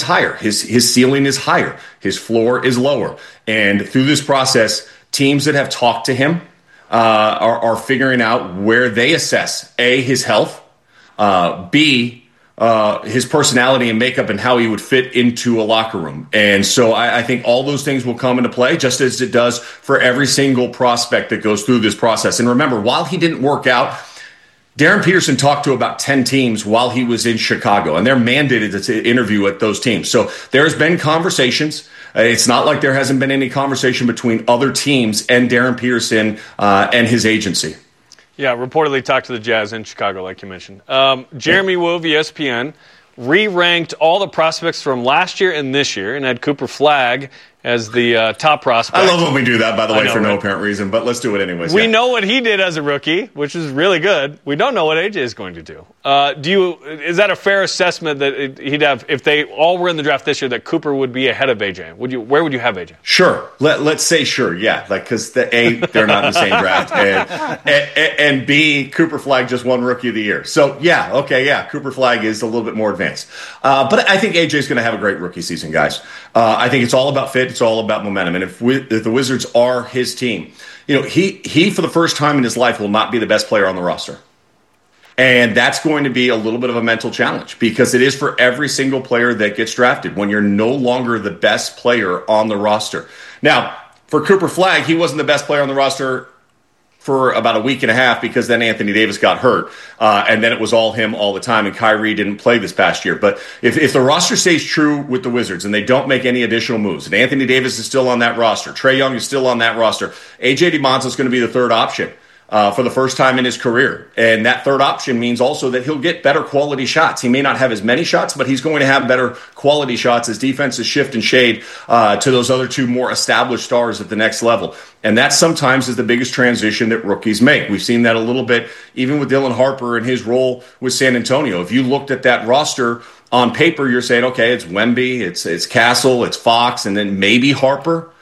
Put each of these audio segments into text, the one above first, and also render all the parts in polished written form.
higher. His ceiling is higher. His floor is lower. And through this process, teams that have talked to him are figuring out where they assess, A, his health, B, his personality and makeup and how he would fit into a locker room. And so I think all those things will come into play, just as it does for every single prospect that goes through this process. And remember, while he didn't work out, Darren Peterson talked to about 10 teams while he was in Chicago, and they're mandated to interview at those teams. So there's been conversations. It's not like there hasn't been any conversation between other teams and Darren Peterson and his agency. Yeah, reportedly talked to the Jazz in Chicago, like you mentioned. Jeremy Wu of ESPN re-ranked all the prospects from last year and this year and had Cooper Flagg as the top prospect. I love when we do that, by the way, for no apparent reason, but let's do it anyways. We know what he did as a rookie, which is really good. We don't know what AJ is going to do. Is that a fair assessment that he'd have, if they all were in the draft this year, that Cooper would be ahead of AJ? Where would you have AJ? Sure. Let's say sure, yeah. Because A, they're not in the same draft, and B, Cooper Flagg just won Rookie of the Year. So, Cooper Flagg is a little bit more advanced. But I think AJ is going to have a great rookie season, guys. I think it's all about fit. It's all about momentum. And if the Wizards are his team, he for the first time in his life will not be the best player on the roster. And that's going to be a little bit of a mental challenge, because it is for every single player that gets drafted when you're no longer the best player on the roster. Now, for Cooper Flagg, he wasn't the best player on the roster for about a week and a half, because then Anthony Davis got hurt. And then it was all him all the time, and Kyrie didn't play this past year. But if the roster stays true with the Wizards and they don't make any additional moves, and Anthony Davis is still on that roster, Trae Young is still on that roster, A.J. DeMonte is going to be the third option for the first time in his career. And that third option means also that he'll get better quality shots. He may not have as many shots, but he's going to have better quality shots as defenses shift and shade to those other two more established stars at the next level. And that sometimes is the biggest transition that rookies make. We've seen that a little bit even with Dylan Harper and his role with San Antonio. If you looked at that roster on paper, you're saying, okay, it's Wemby, it's Castle, it's Fox, and then maybe Harper.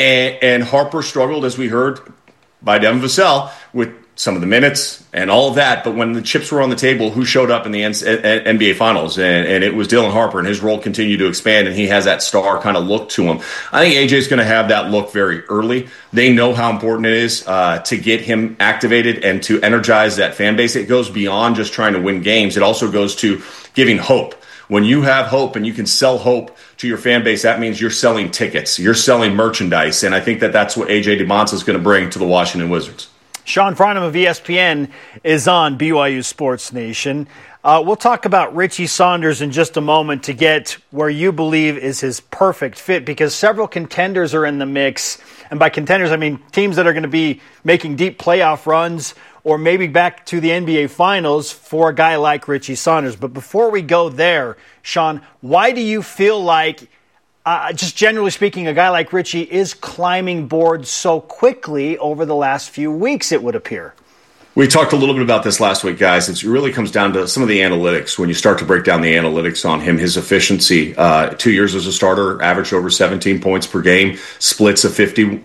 And Harper struggled, as we heard by Devin Vassell, with some of the minutes and all of that. But when the chips were on the table, who showed up in the NBA Finals? And it was Dylan Harper, and his role continued to expand, and he has that star kind of look to him. I think AJ is going to have that look very early. They know how important it is to get him activated and to energize that fan base. It goes beyond just trying to win games. It also goes to giving hope. When you have hope and you can sell hope to your fan base, that means you're selling tickets, you're selling merchandise. And I think that's what A.J. DeMonte is going to bring to the Washington Wizards. Sean Farnham of ESPN is on BYU Sports Nation. We'll talk about Richie Saunders in just a moment to get where you believe is his perfect fit, because several contenders are in the mix. And by contenders, I mean teams that are going to be making deep playoff runs or maybe back to the NBA Finals for a guy like Richie Saunders. But before we go there, Sean, why do you feel like, just generally speaking, a guy like Richie is climbing boards so quickly over the last few weeks, it would appear? We talked a little bit about this last week, guys. It really comes down to some of the analytics. When you start to break down the analytics on him, his efficiency, 2 years as a starter, averaged over 17 points per game, splits of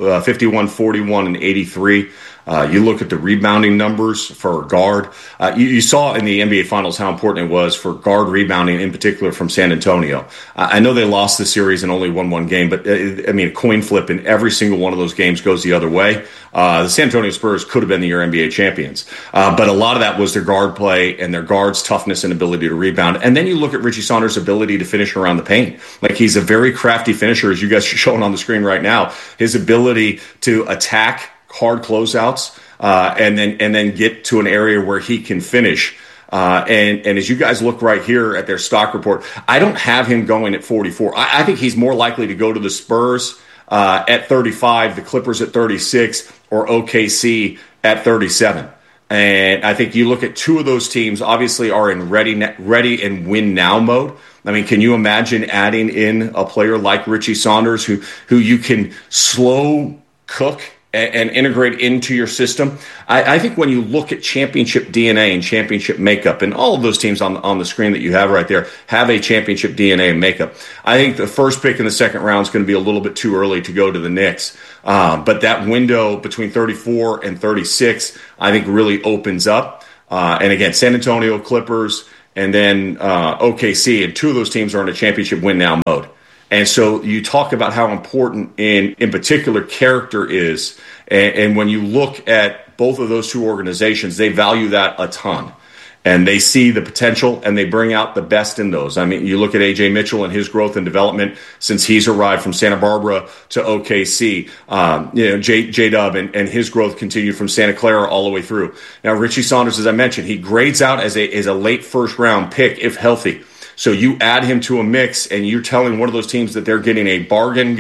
51, 41, and 83. You look at the rebounding numbers for a guard. You saw in the NBA Finals how important it was for guard rebounding, in particular from San Antonio. I know they lost the series and only won one game, but a coin flip in every single one of those games goes the other way. The San Antonio Spurs could have been the year NBA champions. But a lot of that was their guard play and their guards' toughness and ability to rebound. And then you look at Richie Saunders' ability to finish around the paint. Like, he's a very crafty finisher, as you guys are showing on the screen right now. His ability to attack hard closeouts and then get to an area where he can finish. And as you guys look right here at their stock report, I don't have him going at 44. I think he's more likely to go to the Spurs at 35, the Clippers at 36, or OKC at 37. And I think you look at two of those teams, obviously are in ready and win now mode. I mean, can you imagine adding in a player like Richie Saunders who you can slow cook and integrate into your system? I think when you look at championship DNA and championship makeup, and all of those teams on the screen that you have right there have a championship DNA and makeup, I think the first pick in the second round is going to be a little bit too early to go to the Knicks. But that window between 34 and 36, I think, really opens up. And again, San Antonio, Clippers, and then OKC, and two of those teams are in a championship win now mode. And so you talk about how important in particular character is, and when you look at both of those two organizations, they value that a ton. And they see the potential, and they bring out the best in those. I mean, you look at A.J. Mitchell and his growth and development since he's arrived from Santa Barbara to OKC. J-Dub and his growth continued from Santa Clara all the way through. Now, Richie Saunders, as I mentioned, he grades out as a late first-round pick if healthy. So you add him to a mix, and you're telling one of those teams that they're getting a bargain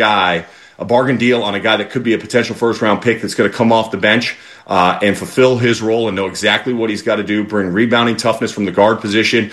deal on a guy that could be a potential first-round pick that's going to come off the bench and fulfill his role and know exactly what he's got to do, bring rebounding toughness from the guard position,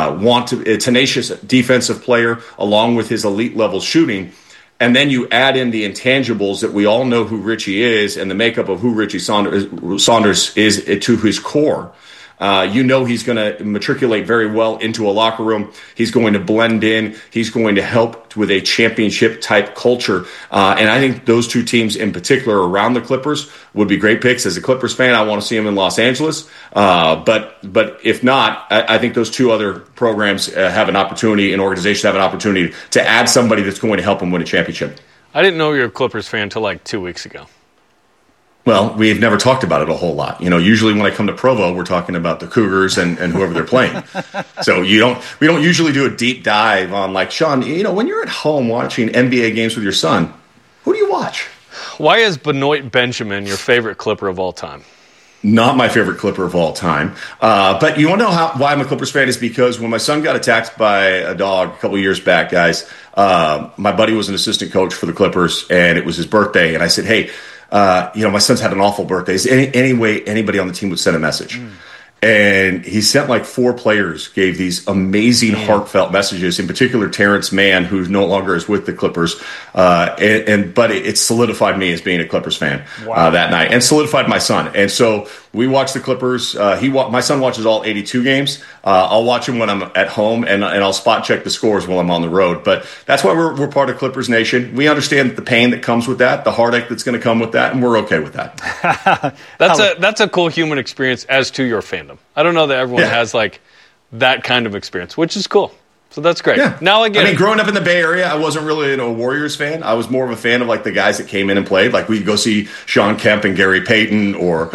a tenacious defensive player along with his elite-level shooting. And then you add in the intangibles that we all know who Richie is and the makeup of who Richie Saunders is to his core. He's going to matriculate very well into a locker room. He's going to blend in. He's going to help with a championship-type culture. And I think those two teams in particular around the Clippers would be great picks. As a Clippers fan, I want to see him in Los Angeles. But if not, I think those two other programs have an opportunity, and organizations have an opportunity to add somebody that's going to help them win a championship. I didn't know you were a Clippers fan until like 2 weeks ago. Well, we've never talked about it a whole lot. Usually when I come to Provo, we're talking about the Cougars and whoever they're playing. So we don't usually do a deep dive on, like, Sean, when you're at home watching NBA games with your son, who do you watch? Why is Benoit Benjamin your favorite Clipper of all time? Not my favorite Clipper of all time. But you want to know why I'm a Clippers fan is because when my son got attacked by a dog a couple of years back, guys, my buddy was an assistant coach for the Clippers, and it was his birthday. And I said, hey, my son's had an awful birthday. Is any way anybody on the team would send a message? And he sent like 4 players, gave these amazing heartfelt messages, in particular Terrence Mann, who no longer is with the Clippers. But it solidified me as being a Clippers fan that night, and solidified my son. And so we watched the Clippers. My son watches all 82 games. I'll watch them when I'm at home, and I'll spot check the scores while I'm on the road. But that's why we're part of Clippers Nation. We understand the pain that comes with that, the heartache that's going to come with that, and we're okay with that. That's a cool human experience as to your fandom. I don't know that everyone has like that kind of experience, which is cool. So that's great. Yeah. Now I get it. Growing up in the Bay Area, I wasn't really a Warriors fan. I was more of a fan of like the guys that came in and played. Like we'd go see Sean Kemp and Gary Payton, or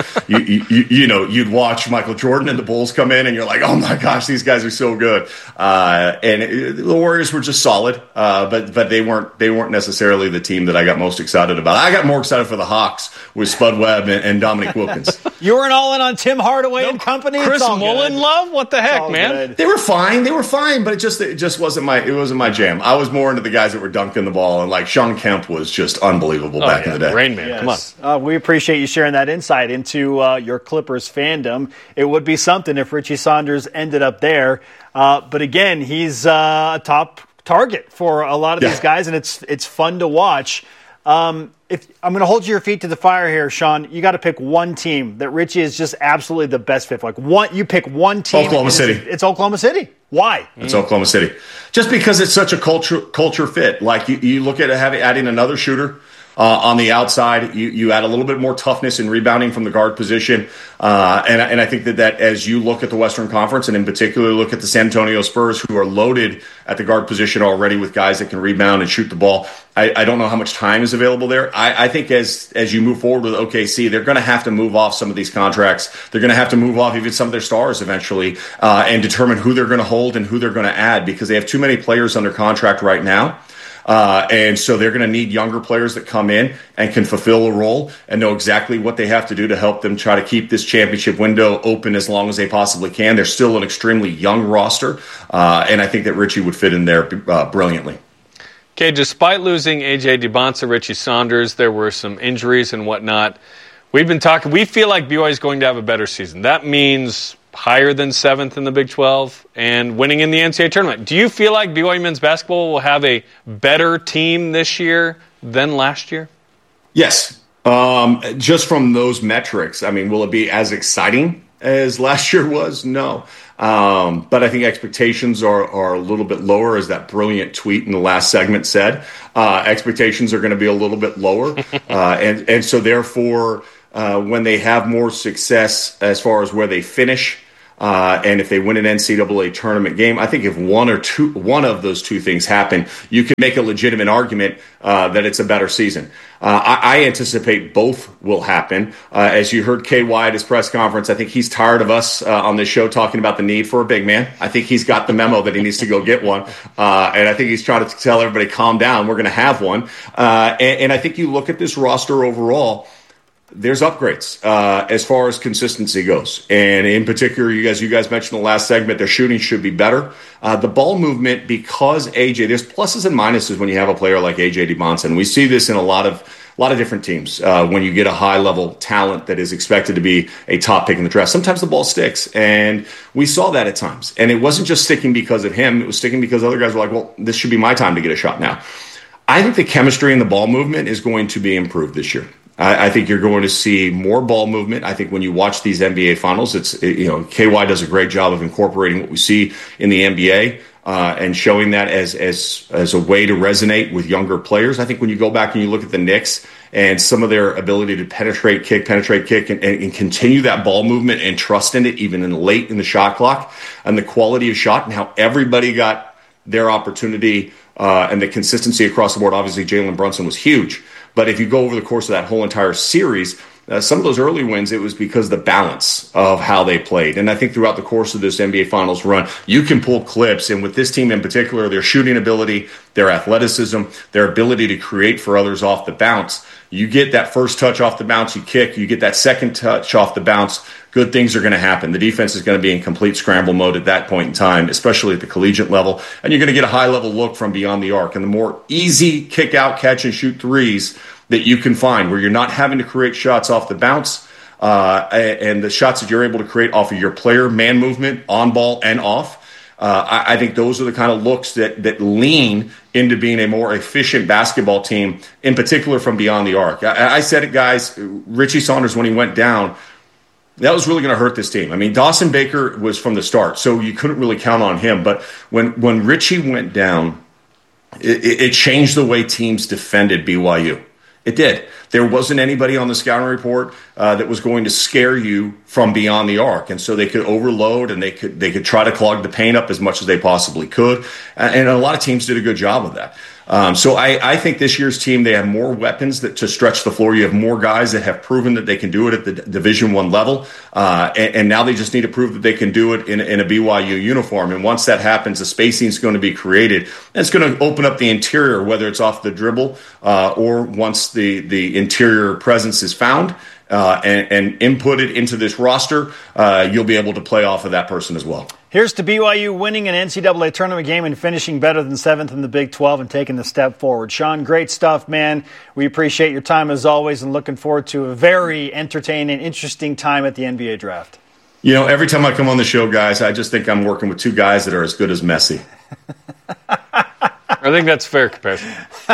you'd watch Michael Jordan and the Bulls come in, and you're like, oh my gosh, these guys are so good. The Warriors were just solid, but they weren't necessarily the team that I got most excited about. I got more excited for the Hawks with Spud Webb and Dominique Wilkins. You weren't all in on Tim Hardaway and company. Chris Mullin love? What the heck, man? Good. They were fine, but it just wasn't my jam. I was more into the guys that were dunking the ball, and like Sean Kemp was just unbelievable back in the day. Rain Man, yes. Come on. We appreciate you sharing that insight into your Clippers fandom. It would be something if Richie Saunders ended up there. But again, he's a top target for a lot of these guys, and it's fun to watch. If I'm going to hold your feet to the fire here, Sean, you got to pick one team that Richie is just absolutely the best fit for. You pick one team. Oklahoma City. It's Oklahoma City. Why? It's Oklahoma City. Just because it's such a culture fit. Like you look at adding another shooter on the outside, you add a little bit more toughness and rebounding from the guard position. And I think that as you look at the Western Conference, and in particular look at the San Antonio Spurs, who are loaded at the guard position already with guys that can rebound and shoot the ball, I don't know how much time is available there. I think as you move forward with OKC, they're going to have to move off some of these contracts. They're going to have to move off even some of their stars eventually, and determine who they're going to hold and who they're going to add, because they have too many players under contract right now. And so they're going to need younger players that come in and can fulfill a role and know exactly what they have to do to help them try to keep this championship window open as long as they possibly can. They're still an extremely young roster, and I think that Richie would fit in there brilliantly. Okay, despite losing A.J. DeBonsa, Richie Saunders, there were some injuries and whatnot. We've been talking. We feel like BYU is going to have a better season. That means higher than 7th in the Big 12 and winning in the NCAA tournament. Do you feel like BYU men's basketball will have a better team this year than last year? Yes. Just from those metrics, will it be as exciting as last year was? No. But I think expectations are a little bit lower, as that brilliant tweet in the last segment said. Expectations are going to be a little bit lower. And so therefore, when they have more success as far as where they finish, and if they win an NCAA tournament game, I think if one of those two things happen, you can make a legitimate argument that it's a better season. I anticipate both will happen. As you heard KY at his press conference, I think he's tired of us on this show talking about the need for a big man. I think he's got the memo that he needs to go get one. And I think he's trying to tell everybody, calm down, we're going to have one. And I think you look at this roster overall, there's upgrades as far as consistency goes. And in particular, you guys mentioned the last segment, their shooting should be better. The ball movement, because AJ, there's pluses and minuses when you have a player like AJ DeBonson. We see this in a lot of different teams when you get a high-level talent that is expected to be a top pick in the draft. Sometimes the ball sticks, and we saw that at times. And it wasn't just sticking because of him. It was sticking because other guys were like, well, this should be my time to get a shot now. I think the chemistry in the ball movement is going to be improved this year. I think you're going to see more ball movement. I think when you watch these NBA finals, KY does a great job of incorporating what we see in the NBA and showing that as a way to resonate with younger players. I think when you go back and you look at the Knicks and some of their ability to penetrate, kick, and continue that ball movement and trust in it, even late in the shot clock, and the quality of shot and how everybody got their opportunity and the consistency across the board. Obviously, Jalen Brunson was huge. But if you go over the course of that whole entire series, some of those early wins, it was because the balance of how they played. And I think throughout the course of this NBA Finals run, you can pull clips. And with this team in particular, their shooting ability, their athleticism, their ability to create for others off the bounce. You get that first touch off the bounce, you kick. You get that second touch off the bounce, good things are going to happen. The defense is going to be in complete scramble mode at that point in time, especially at the collegiate level. And you're going to get a high-level look from beyond the arc. And the more easy kick-out, catch-and-shoot threes that you can find, where you're not having to create shots off the bounce, and the shots that you're able to create off of your player, man movement, on ball and off, I think those are the kind of looks that lean into being a more efficient basketball team, in particular from beyond the arc. I said it, guys, Richie Saunders, when he went down, that was really going to hurt this team. I mean, Dawson Baker was from the start, so you couldn't really count on him. But when Richie went down, it changed the way teams defended BYU. It did. There wasn't anybody on the scouting report that was going to scare you from beyond the arc, and so they could overload and they could try to clog the paint up as much as they possibly could. And a lot of teams did a good job of that. So I think this year's team, they have more weapons to stretch the floor. You have more guys that have proven that they can do it at the Division I level, and now they just need to prove that they can do it in a BYU uniform. And once that happens, the spacing is going to be created, and it's going to open up the interior, whether it's off the dribble or once the interior presence is found and inputted into this roster, you'll be able to play off of that person as well. Here's to BYU winning an NCAA tournament game and finishing better than 7th in the Big 12 and taking the step forward. Sean, great stuff, man. We appreciate your time as always and looking forward to a very entertaining, interesting time at the NBA draft. You know, every time I come on the show, guys, I just think I'm working with two guys that are as good as Messi. I think that's a fair comparison.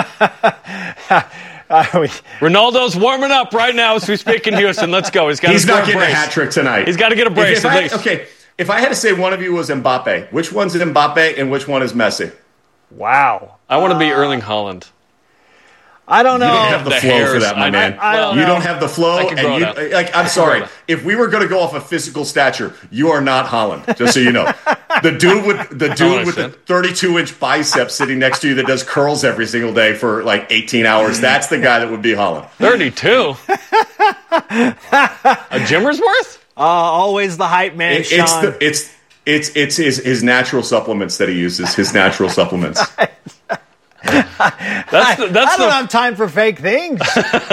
Ronaldo's warming up right now as we speak in Houston. Let's go. He's not getting a hat trick tonight. He's got to get a brace at least. Okay, if I had to say one of you was Mbappe, which one's Mbappe and which one is Messi? Wow. I want to be Erling Haaland. I don't know. You don't have the flow for that, my man. You don't have the flow. I'm sorry. If we were going to go off of physical stature, you are not Haaland, just so you know. The dude with the 32-inch biceps sitting next to you that does curls every single day for like 18 hours, that's the guy that would be Haaland. 32? A Jimmer's worth? Always the hype man, Sean. It's his natural supplements that he uses, his natural supplements. I don't have time for fake things.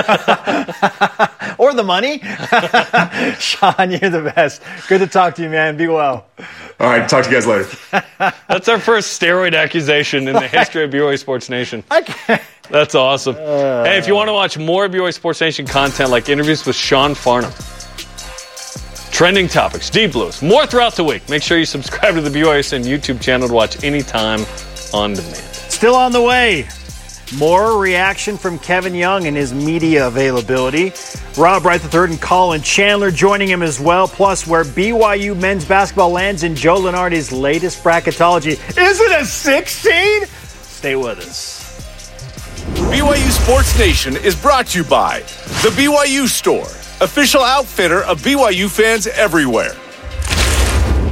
Or the money. Sean, you're the best. Good to talk to you, man. Be well. All right, talk to you guys later. That's our first steroid accusation in the history of BYU Sports Nation. That's awesome. Hey, if you want to watch more BYU Sports Nation content like interviews with Sean Farnham, trending topics, Deep Blues, more throughout the week, make sure you subscribe to the BYUSN YouTube channel to watch anytime on demand. Still on the way. More reaction from Kevin Young and his media availability. Rob Wright III and Colin Chandler joining him as well. Plus, where BYU men's basketball lands in Joe Lunardi's latest bracketology. Is it a 6 seed? Stay with us. BYU Sports Nation is brought to you by The BYU Store, official outfitter of BYU fans everywhere.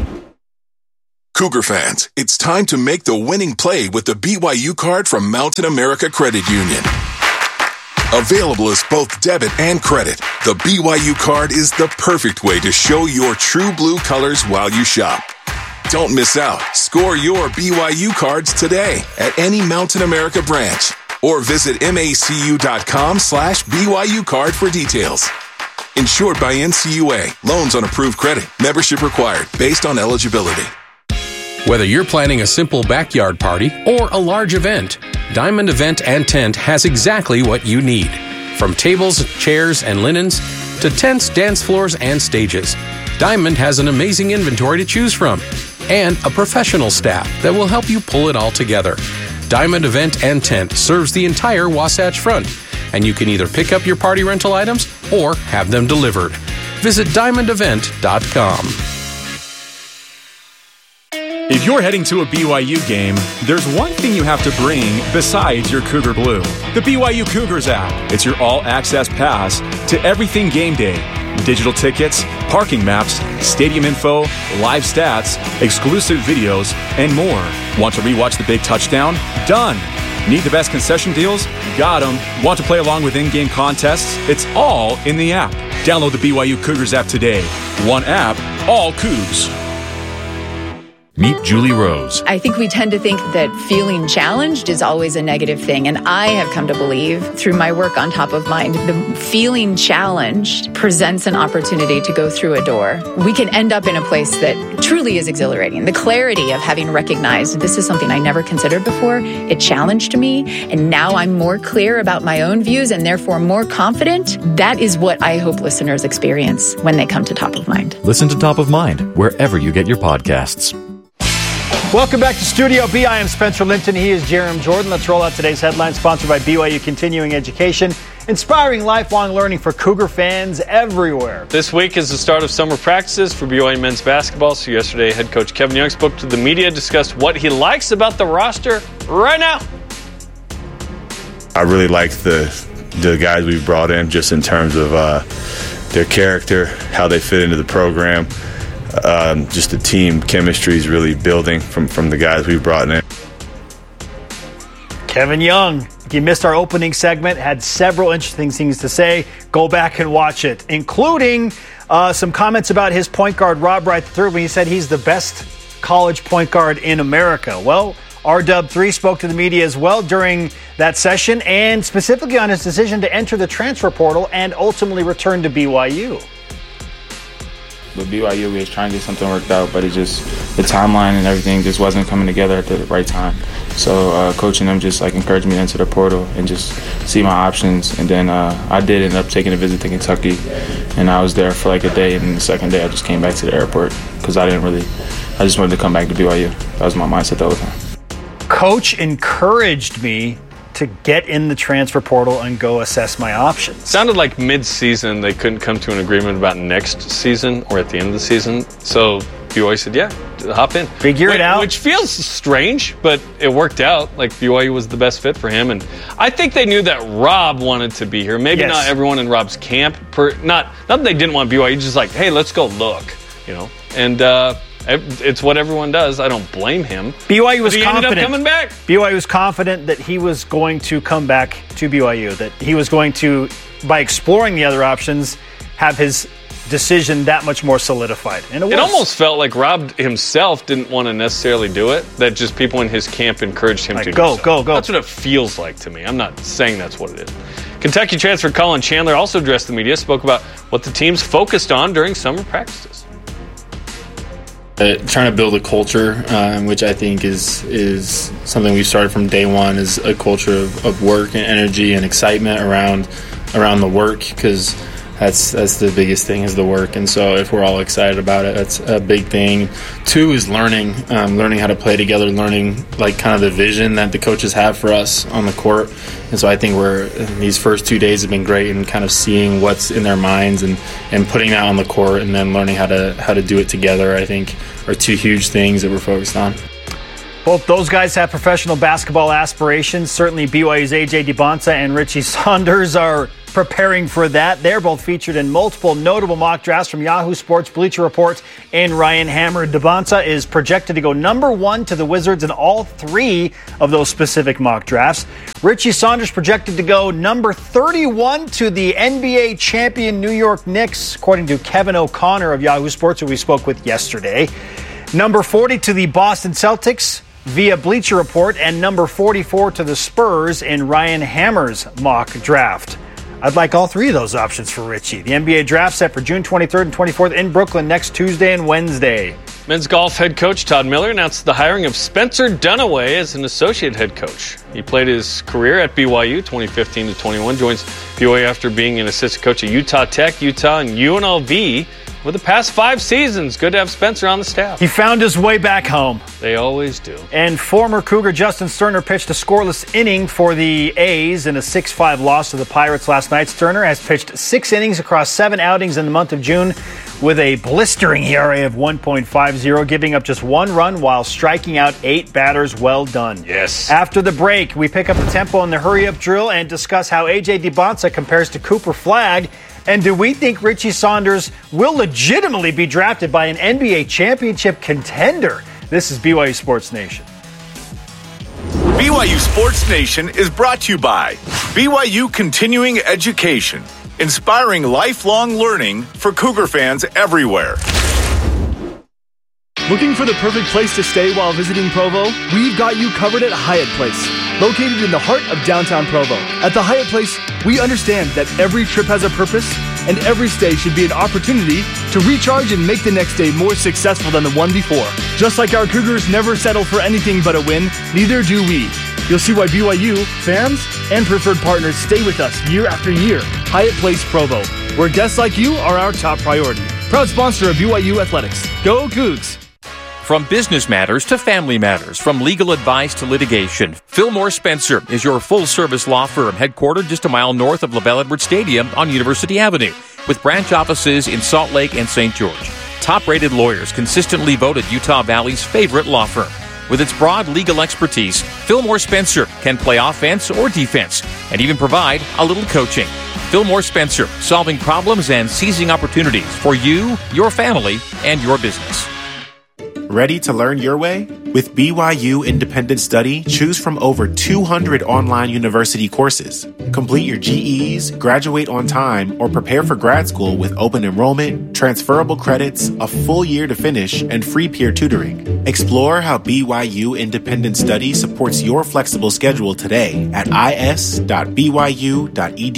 Cougar fans, it's time to make the winning play with the BYU card from Mountain America Credit Union. Available as both debit and credit, the BYU card is the perfect way to show your true blue colors while you shop. Don't miss out. Score your BYU cards today at any Mountain America branch or visit macu.com/BYU card for details. Insured by NCUA. Loans on approved credit. Membership required based on eligibility. Whether you're planning a simple backyard party or a large event, Diamond Event and Tent has exactly what you need. From tables, chairs, and linens to tents, dance floors, and stages, Diamond has an amazing inventory to choose from and a professional staff that will help you pull it all together. Diamond Event and Tent serves the entire Wasatch Front, and you can either pick up your party rental items or have them delivered. Visit diamondevent.com. If you're heading to a BYU game, there's one thing you have to bring besides your Cougar Blue. The BYU Cougars app. It's your all-access pass to everything game day. Digital tickets, parking maps, stadium info, live stats, exclusive videos, and more. Want to rewatch the big touchdown? Done. Need the best concession deals? Got them. Want to play along with in-game contests? It's all in the app. Download the BYU Cougars app today. One app, all Cougs. Meet Julie Rose. I think we tend to think that feeling challenged is always a negative thing. And I have come to believe through my work on Top of Mind, the feeling challenged presents an opportunity to go through a door. We can end up in a place that truly is exhilarating. The clarity of having recognized this is something I never considered before. It challenged me. And now I'm more clear about my own views and therefore more confident. That is what I hope listeners experience when they come to Top of Mind. Listen to Top of Mind wherever you get your podcasts. Welcome back to Studio B. I am Spencer Linton. He is Jerem Jordan. Let's roll out today's headlines, sponsored by BYU Continuing Education, inspiring lifelong learning for Cougar fans everywhere. This week is the start of summer practices for BYU men's basketball. So yesterday, head coach Kevin Young spoke to the media, discussed what he likes about the roster right now. I really like the guys we've brought in, just in terms of their character, how they fit into the program. Just the team chemistry is really building from the guys we've brought in. Kevin Young, if you missed our opening segment, had several interesting things to say. Go back and watch it, including some comments about his point guard, Rob Wright III, when he said he's the best college point guard in America. Well, RW3 spoke to the media as well during that session, and specifically on his decision to enter the transfer portal and ultimately return to BYU. With BYU, we was trying to get something worked out, but it just, the timeline and everything just wasn't coming together at the right time. So coaching them just encouraged me to enter the portal and just see my options. And then I did end up taking a visit to Kentucky, and I was there for a day. And the second day, I just came back to the airport because I just wanted to come back to BYU. That was my mindset the whole time. Coach encouraged me to get in the transfer portal and go assess my options. Sounded like mid-season they couldn't come to an agreement about next season or at the end of the season. So BYU said, yeah, hop in. Figure it out. Which feels strange, but it worked out. BYU was the best fit for him. And I think they knew that Rob wanted to be here. Maybe not everyone in Rob's camp. Not that they didn't want BYU, just hey, let's go look, And it's what everyone does. I don't blame him. BYU was confident. Ended up coming back. BYU was confident that he was going to come back to BYU, that he was going to, by exploring the other options, have his decision that much more solidified. And it almost felt like Rob himself didn't want to necessarily do it, that just people in his camp encouraged him to go. That's what it feels like to me. I'm not saying that's what it is. Kentucky transfer Colin Chandler also addressed the media, spoke about what the team's focused on during summer practices. Trying to build a culture, which I think is something we've started from day one, is a culture of work and energy and excitement around the work, because that's the biggest thing, is the work. And so if we're all excited about it, that's a big thing. 2 is learning how to play together, learning kind of the vision that the coaches have for us on the court. And so I think these first 2 days have been great in kind of seeing what's in their minds and putting that on the court, and then learning how to do it together, I think, are 2 huge things that we're focused on. Both those guys have professional basketball aspirations. Certainly BYU's A.J. Dibonsa and Richie Saunders are preparing for that. They're both featured in multiple notable mock drafts from Yahoo Sports, Bleacher Report, and Ryan Hammer. Dibonsa is projected to go number 1 to the Wizards in all 3 of those specific mock drafts. Richie Saunders projected to go number 31 to the NBA champion New York Knicks, according to Kevin O'Connor of Yahoo Sports, who we spoke with yesterday. Number 40 to the Boston Celtics via Bleacher Report, and number 44 to the Spurs in Ryan Hammer's mock draft. I'd like all 3 of those options for Richie. The NBA draft set for June 23rd and 24th in Brooklyn next Tuesday and Wednesday. Men's golf head coach Todd Miller announced the hiring of Spencer Dunaway as an associate head coach. He played his career at BYU 2015 to 21, joins BYU after being an assistant coach at Utah Tech, Utah, and UNLV. For the past 5 seasons, good to have Spencer on the staff. He found his way back home. They always do. And former Cougar Justin Sterner pitched a scoreless inning for the A's in a 6-5 loss to the Pirates last night. Sterner has pitched 6 innings across 7 outings in the month of June with a blistering ERA of 1.50, giving up just 1 run while striking out 8 batters. Well done. Yes. After the break, we pick up the tempo in the hurry-up drill and discuss how A.J. Dibonsa compares to Cooper Flagg. And do we think Richie Saunders will legitimately be drafted by an NBA championship contender? This is BYU Sports Nation. BYU Sports Nation is brought to you by BYU Continuing Education, inspiring lifelong learning for Cougar fans everywhere. Looking for the perfect place to stay while visiting Provo? We've got you covered at Hyatt Place, located in the heart of downtown Provo. At the Hyatt Place, we understand that every trip has a purpose, and every stay should be an opportunity to recharge and make the next day more successful than the one before. Just like our Cougars never settle for anything but a win, neither do we. You'll see why BYU, fans, and preferred partners stay with us year after year. Hyatt Place Provo, where guests like you are our top priority. Proud sponsor of BYU Athletics. Go Cougs! From business matters to family matters, from legal advice to litigation, Fillmore Spencer is your full-service law firm headquartered just a mile north of LaBelle Edwards Stadium on University Avenue, with branch offices in Salt Lake and St. George. Top-rated lawyers consistently voted Utah Valley's favorite law firm. With its broad legal expertise, Fillmore Spencer can play offense or defense and even provide a little coaching. Fillmore Spencer, solving problems and seizing opportunities for you, your family, and your business. Ready to learn your way? With BYU Independent Study, choose from over 200 online university courses. Complete your GEs, graduate on time, or prepare for grad school with open enrollment, transferable credits, a full year to finish, and free peer tutoring. Explore how BYU Independent Study supports your flexible schedule today at is.byu.edu.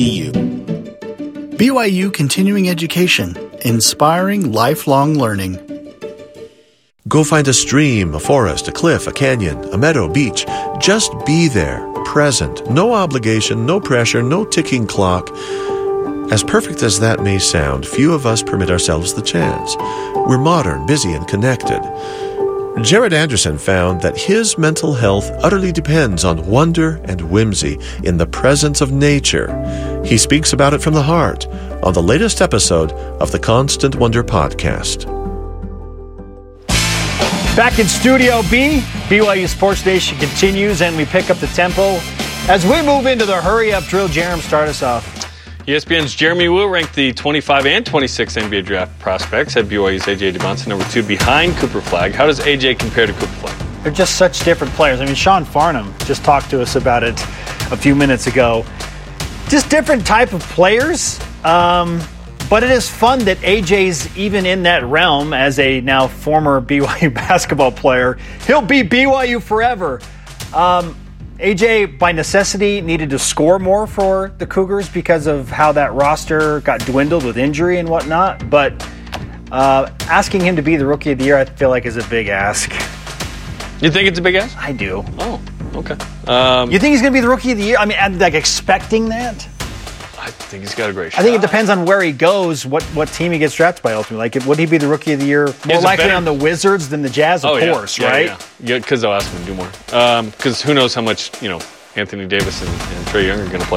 BYU Continuing Education, inspiring lifelong learning. Go find a stream, a forest, a cliff, a canyon, a meadow, beach. Just be there, present. No obligation, no pressure, no ticking clock. As perfect as that may sound, few of us permit ourselves the chance. We're modern, busy, and connected. Jared Anderson found that his mental health utterly depends on wonder and whimsy in the presence of nature. He speaks about it from the heart on the latest episode of the Constant Wonder podcast. Back in Studio B, BYU Sports Nation continues, and we pick up the tempo. As we move into the hurry-up drill, Jerem, start us off. ESPN's Jeremy Wu ranked the 25 and 26 NBA draft prospects, had BYU's A.J. Dibonsa number 2 behind Cooper Flagg. How does A.J. compare to Cooper Flagg? They're just such different players. I mean, Sean Farnham just talked to us about it a few minutes ago. Just different type of players. But it is fun that AJ's even in that realm as a now former BYU basketball player. He'll be BYU forever. AJ, by necessity, needed to score more for the Cougars because of how that roster got dwindled with injury and whatnot. But asking him to be the Rookie of the Year, I feel like is a big ask. You think it's a big ask? I do. Oh, okay. You think he's going to be the Rookie of the Year? I mean, I'm like expecting that. I think he's got a great shot. I think it depends on where he goes, what team he gets drafted by ultimately. Like, would he be the Rookie of the Year more likely on the Wizards than the Jazz, of course, right? Yeah, because they'll ask him to do more. Because who knows how much, Anthony Davis and Trae Young are going to play.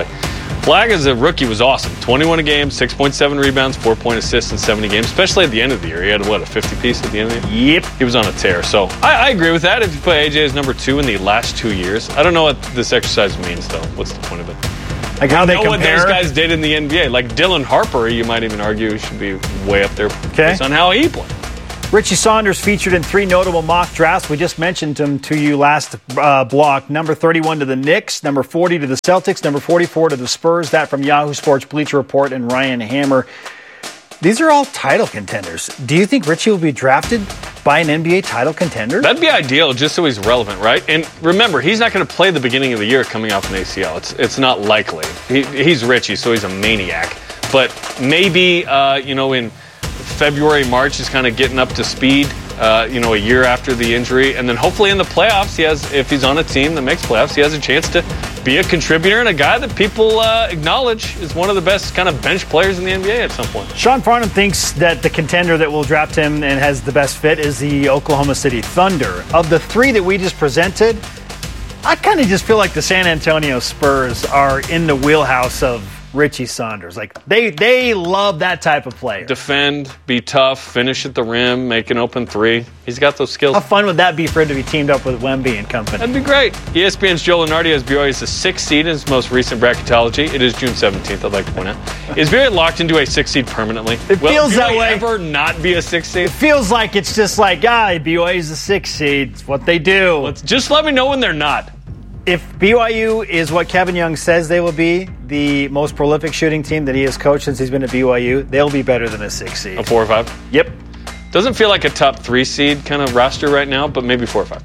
Flagg as a rookie was awesome. 21 a game, 6.7 rebounds, 4-point assists in 70 games, especially at the end of the year. He had, a 50-piece at the end of the year? Yep. He was on a tear. So I agree with that if you put AJ as number 2 in the last 2 years. I don't know what this exercise means, though. What's the point of it? Like how they compare? What those guys did in the NBA. Like Dylan Harper, you might even argue should be way up there based on how he played. Richie Saunders featured in 3 notable mock drafts. We just mentioned him to you last block. Number 31 to the Knicks, number 40 to the Celtics, number 44 to the Spurs. That from Yahoo Sports Bleacher Report and Ryan Hammer. These are all title contenders. Do you think Richie will be drafted by an NBA title contender? That'd be ideal, just so he's relevant, right? And remember, he's not going to play the beginning of the year coming off an ACL. It's not likely. He's Richie, so he's a maniac. But maybe, in February, March, he's kind of getting up to speed, a year after the injury. And then hopefully in the playoffs, if he's on a team that makes playoffs, he has a chance to be a contributor and a guy that people acknowledge is one of the best kind of bench players in the NBA at some point. Sean Farnham thinks that the contender that will draft him and has the best fit is the Oklahoma City Thunder. Of the 3 that we just presented, I kind of just feel like the San Antonio Spurs are in the wheelhouse of Richie Saunders. Like, they love that type of player. Defend, be tough, finish at the rim, make an open 3. He's got those skills. How fun would that be for him to be teamed up with Wemby and company? That'd be great. ESPN's Joe Lunardi has BYU as the 6th seed in his most recent bracketology. It is June 17th, I'd like to point out. Is BYU locked into a 6th seed permanently? It feels that way. Will BYU ever not be a 6th seed? It feels like it's just like, BYU is the 6th seed. It's what they do. Just let me know when they're not. If BYU is what Kevin Young says they will be, the most prolific shooting team that he has coached since he's been at BYU, they'll be better than a 6th seed. A 4 or 5? Yep. Doesn't feel like a top 3 seed kind of roster right now, but maybe 4 or 5.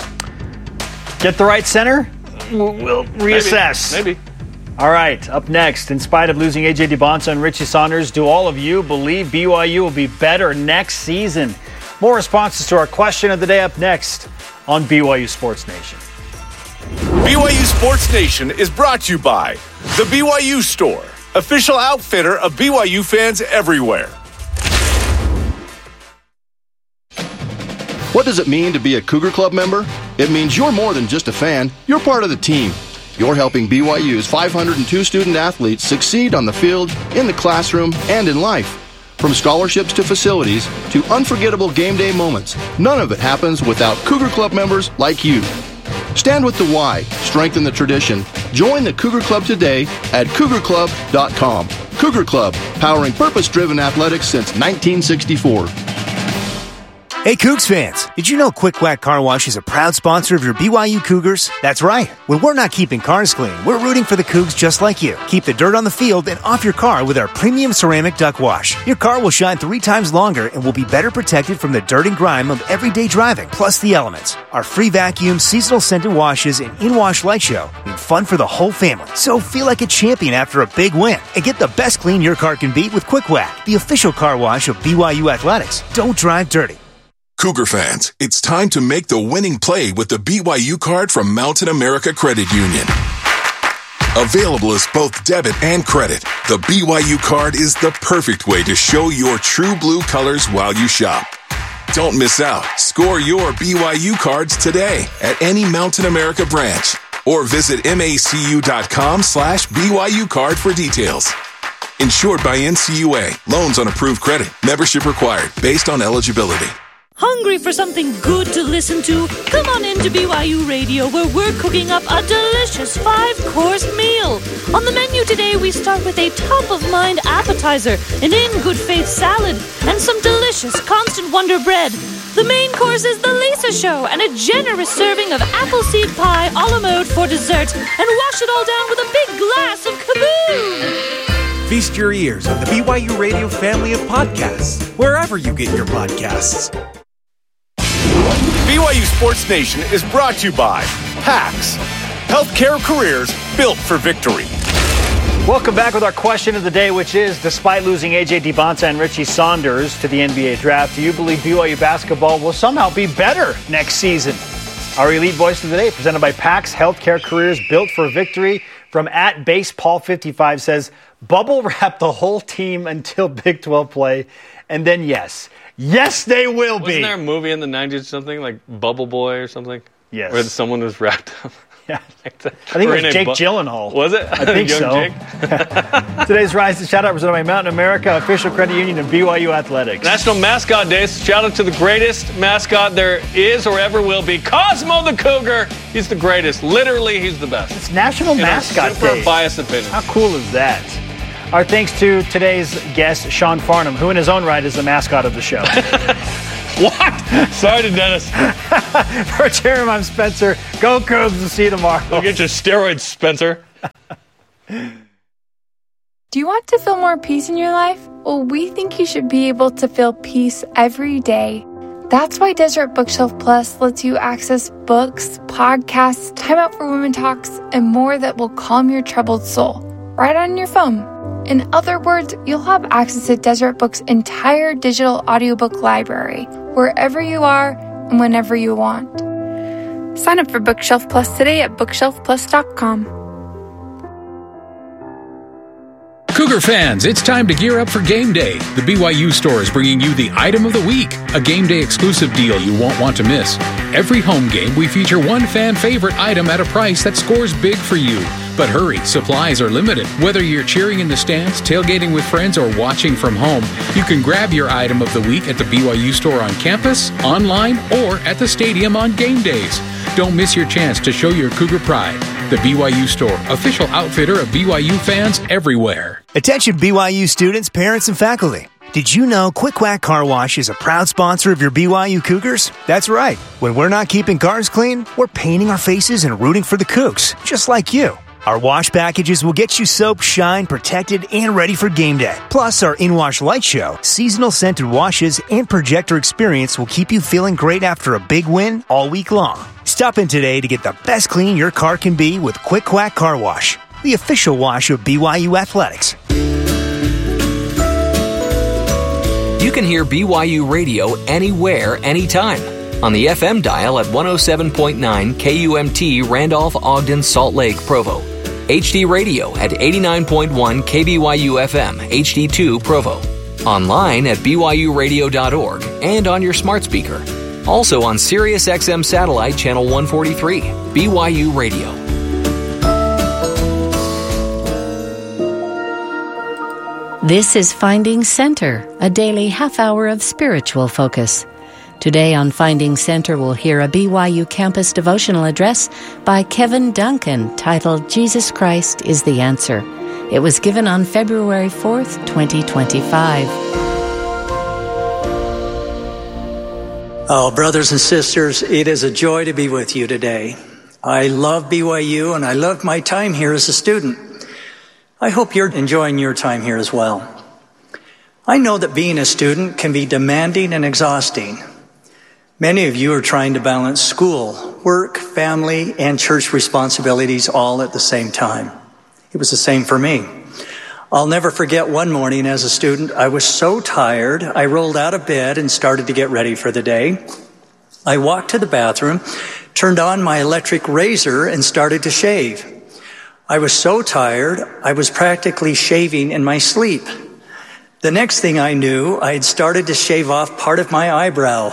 Get the right center? We'll reassess. Maybe. All right, up next, in spite of losing A.J. DeBonsa and Richie Saunders, do all of you believe BYU will be better next season? More responses to our question of the day up next on BYU Sports Nation. BYU Sports Nation is brought to you by The BYU Store, official outfitter of BYU fans everywhere. What does it mean to be a Cougar Club member? It means you're more than just a fan. You're part of the team. You're helping BYU's 502 student athletes succeed on the field, in the classroom, and in life. From scholarships to facilities to unforgettable game day moments, none of it happens without Cougar Club members like you. Stand with the Y, strengthen the tradition. Join the Cougar Club today at cougarclub.com. Cougar Club, powering purpose-driven athletics since 1964. Hey Cougs fans, did you know Quick Quack Car Wash is a proud sponsor of your BYU Cougars? That's right. When we're not keeping cars clean, we're rooting for the Cougs just like you. Keep the dirt on the field and off your car with our premium ceramic duck wash. Your car will shine 3 times longer and will be better protected from the dirt and grime of everyday driving, plus the elements. Our free vacuum, seasonal scented washes, and in-wash light show mean fun for the whole family. So feel like a champion after a big win and get the best clean your car can beat with Quick Quack, the official car wash of BYU Athletics. Don't drive dirty. Cougar fans, it's time to make the winning play with the BYU card from Mountain America Credit Union. Available as both debit and credit, the BYU card is the perfect way to show your true blue colors while you shop. Don't miss out. Score your BYU cards today at any Mountain America branch or visit macu.com/BYU card for details. Insured by NCUA. Loans on approved credit. Membership required based on eligibility. Hungry for something good to listen to? Come on into BYU Radio, where we're cooking up a delicious 5-course meal. On the menu today, we start with a top-of-mind appetizer, an in-good-faith salad, and some delicious Constant Wonder bread. The main course is the Lisa Show, and a generous serving of appleseed pie a la mode for dessert, and wash it all down with a big glass of Kaboom! Feast your ears on the BYU Radio family of podcasts, wherever you get your podcasts. BYU Sports Nation is brought to you by PAX, healthcare careers built for victory. Welcome back with our question of the day, which is, despite losing A.J. DeBonsa and Richie Saunders to the NBA draft, do you believe BYU basketball will somehow be better next season? Our Elite Voice of the Day, presented by PAX, healthcare careers built for victory, from @baseball55 says, bubble wrap the whole team until Big 12 play, and then yes, they will be. Wasn't there a movie in the 90s or something, like Bubble Boy or something? Yes. Where someone was wrapped up. Yeah. I think it was Jake Gyllenhaal. Was it? I think so. Today's Rise and Shout Out presented by Mountain America, official credit union of BYU Athletics. National Mascot Day. Shout out to the greatest mascot there is or ever will be, Cosmo the Cougar. He's the greatest. Literally, he's the best. It's National Mascot Day. Super biased opinion. How cool is that? Our thanks to today's guest, Sean Farnham, who in his own right is the mascot of the show. What? Sorry to Dennis. For Jeremy, I'm Spencer. Go Cougs. We'll see you tomorrow. Go get your steroids, Spencer. Do you want to feel more peace in your life? Well, we think you should be able to feel peace every day. That's why Deseret Bookshelf Plus lets you access books, podcasts, Time Out for Women Talks, and more that will calm your troubled soul right on your phone. In other words, you'll have access to Deseret Books' entire digital audiobook library, wherever you are and whenever you want. Sign up for Bookshelf Plus today at bookshelfplus.com. Cougar fans, it's time to gear up for game day. The BYU store is bringing you the item of the week, a game day exclusive deal you won't want to miss. Every home game, we feature one fan favorite item at a price that scores big for you. But hurry, supplies are limited. Whether you're cheering in the stands, tailgating with friends, or watching from home, you can grab your item of the week at the BYU store on campus, online, or at the stadium on game days. Don't miss your chance to show your Cougar pride. The BYU store, official outfitter of BYU fans everywhere. Attention BYU students, parents, and faculty. Did you know Quick Quack Car Wash is a proud sponsor of your BYU Cougars? That's right. When we're not keeping cars clean, we're painting our faces and rooting for the Cougs, just like you. Our wash packages will get you soap, shine, protected, and ready for game day. Plus, our In-Wash Light Show, seasonal scented washes, and projector experience will keep you feeling great after a big win all week long. Stop in today to get the best clean your car can be with Quick Quack Car Wash, the official wash of BYU Athletics. You can hear BYU Radio anywhere, anytime. On the FM dial at 107.9 KUMT Randolph-Ogden Salt Lake Provo. HD Radio at 89.1 KBYU FM HD2 Provo. Online at byuradio.org and on your smart speaker. Also on SiriusXM Satellite Channel 143. BYU Radio. This is Finding Center, a daily half hour of spiritual focus. Today on Finding Center, we'll hear a BYU campus devotional address by Kevin Duncan titled Jesus Christ is the Answer. It was given on February 4th, 2025. Oh, brothers and sisters, it is a joy to be with you today. I love BYU and I love my time here as a student. I hope you're enjoying your time here as well. I know that being a student can be demanding and exhausting. Many of you are trying to balance school, work, family, and church responsibilities all at the same time. It was the same for me. I'll never forget one morning as a student, I was so tired, I rolled out of bed and started to get ready for the day. I walked to the bathroom, turned on my electric razor, and started to shave. I was so tired, I was practically shaving in my sleep. The next thing I knew, I had started to shave off part of my eyebrow.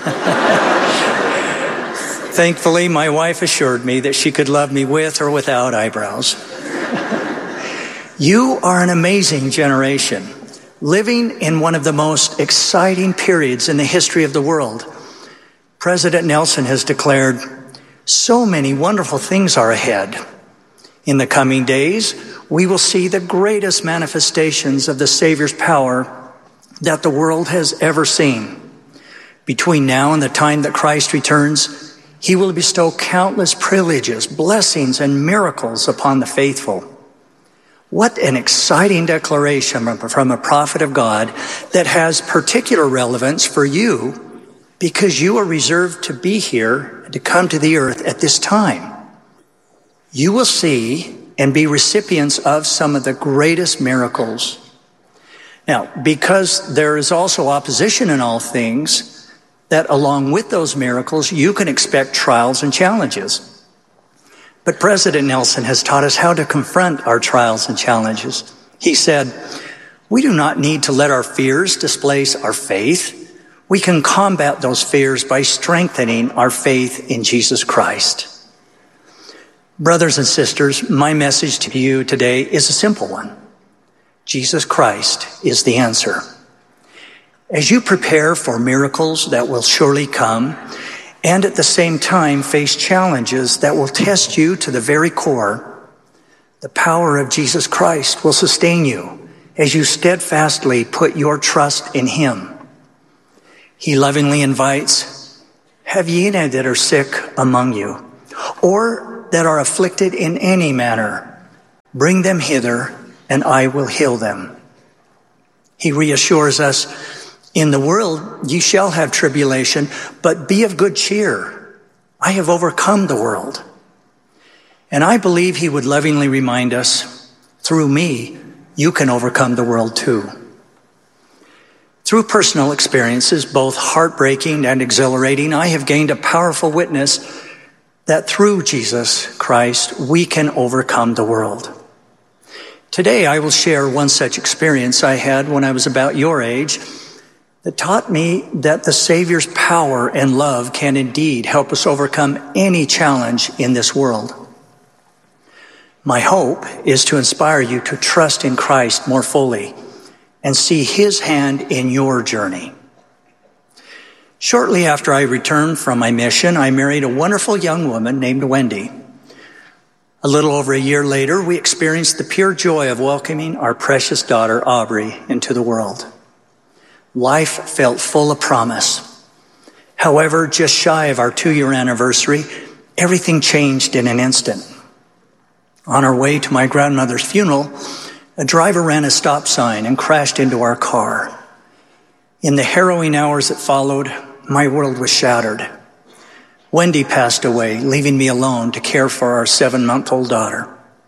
Thankfully, my wife assured me that she could love me with or without eyebrows. You are an amazing generation, living in one of the most exciting periods in the history of the world. President Nelson has declared, so many wonderful things are ahead. In the coming days, we will see the greatest manifestations of the Savior's power that the world has ever seen. Between now and the time that Christ returns, he will bestow countless privileges, blessings, and miracles upon the faithful. What an exciting declaration from a prophet of God that has particular relevance for you because you are reserved to be here, to come to the earth at this time. You will see and be recipients of some of the greatest miracles. Now, because there is also opposition in all things, that along with those miracles, you can expect trials and challenges. But President Nelson has taught us how to confront our trials and challenges. He said, we do not need to let our fears displace our faith. We can combat those fears by strengthening our faith in Jesus Christ. Brothers and sisters, my message to you today is a simple one. Jesus Christ is the answer. As you prepare for miracles that will surely come, and at the same time face challenges that will test you to the very core, the power of Jesus Christ will sustain you as you steadfastly put your trust in Him. He lovingly invites, "Have ye any that are sick among you, or that are afflicted in any manner? Bring them hither, and I will heal them." He reassures us, "In the world ye shall have tribulation, but be of good cheer. I have overcome the world." And I believe He would lovingly remind us, through me, you can overcome the world too. Through personal experiences, both heartbreaking and exhilarating, I have gained a powerful witness that through Jesus Christ, we can overcome the world. Today, I will share one such experience I had when I was about your age that taught me that the Savior's power and love can indeed help us overcome any challenge in this world. My hope is to inspire you to trust in Christ more fully and see His hand in your journey. Shortly after I returned from my mission, I married a wonderful young woman named Wendy. A little over a year later, we experienced the pure joy of welcoming our precious daughter, Aubrey, into the world. Life felt full of promise. However, just shy of our 2-year anniversary, everything changed in an instant. On our way to my grandmother's funeral, a driver ran a stop sign and crashed into our car. In the harrowing hours that followed, my world was shattered. Wendy passed away, leaving me alone to care for our 7-month-old daughter.